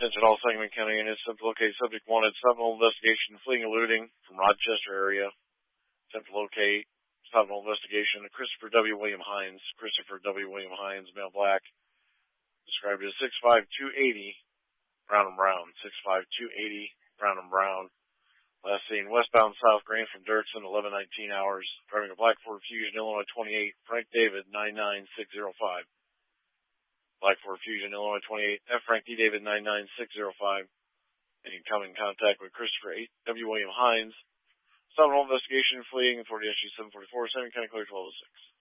Attention all Sangamon County units to locate subject wanted, Seminole investigation, fleeing, eluding from Rochester area. Attempt to locate, Seminole investigation, Christopher W. William Hines. Christopher W. William Hines, male black, described as 6'5", 280, brown and brown. 6'5", 280, brown and brown. Last seen westbound South Green from Dirksen, 11:19 hours. Driving a black Ford Fusion, Illinois 28, Frank David, 99605. Black Ford Fusion, Illinois 28, F. Frank D. David, 99605. And you can come in contact with Christopher W. William Hines. Seminole investigation, fleeing, authority issue 744, Sangamon County Code 1206.